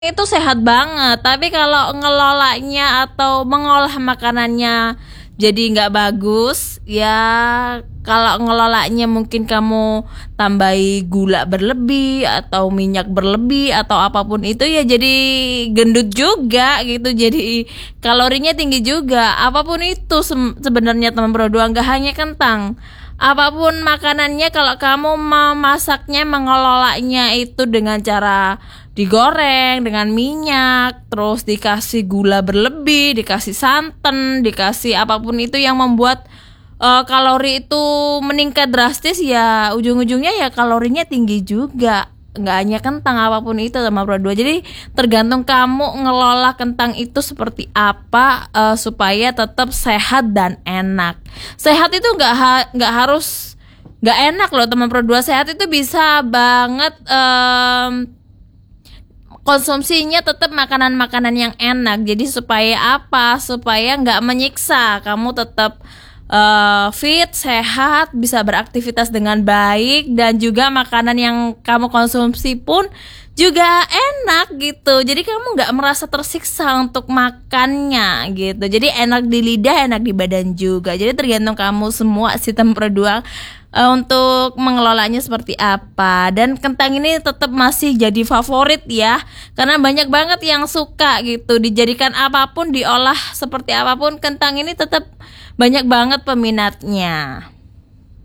itu sehat banget, tapi kalau ngelolanya atau mengolah makanannya jadi nggak bagus, ya kalau ngelolanya mungkin kamu tambahi gula berlebih atau minyak berlebih atau apapun itu ya jadi gendut juga gitu, jadi kalorinya tinggi juga. Apapun itu sebenarnya teman Bro 2, nggak hanya kentang. Apapun makanannya kalau kamu memasaknya, mengelolanya itu dengan cara digoreng dengan minyak, terus dikasih gula berlebih, dikasih santan, dikasih apapun itu yang membuat kalori itu meningkat drastis, ya ujung-ujungnya ya kalorinya tinggi juga. Nggak hanya kentang, apapun itu sama Bro 2. Jadi tergantung kamu ngelola kentang itu seperti apa, supaya tetap sehat dan enak. Sehat itu nggak harus nggak enak loh teman Pro 2. Sehat itu bisa banget, konsumsinya tetap makanan-makanan yang enak. Jadi supaya apa? Supaya nggak menyiksa. Kamu tetap fit, sehat, bisa beraktivitas dengan baik, dan juga makanan yang kamu konsumsi pun juga enak gitu. Jadi kamu nggak merasa tersiksa untuk makannya gitu. Jadi enak di lidah, enak di badan juga. Jadi tergantung kamu semua sistem berdua untuk mengelolanya seperti apa. Dan kentang ini tetap masih jadi favorit ya, karena banyak banget yang suka gitu. Dijadikan apapun, diolah seperti apapun, kentang ini tetap banyak banget peminatnya.